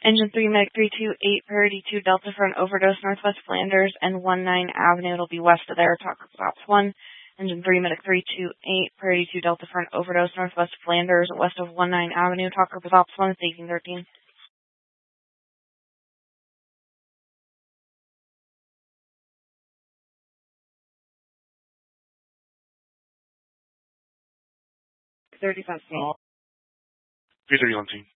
Engine 3, Medic 328, Priority 2, Delta for an overdose, Northwest Flanders and 19 Avenue. It'll be west of there. Talk with Ops 1. Engine 3, Medic 328, Priority 2, Delta for an overdose, Northwest Flanders, west of 19 Avenue. Talk with Ops 1. It's 1813. $35. Peter Yonti.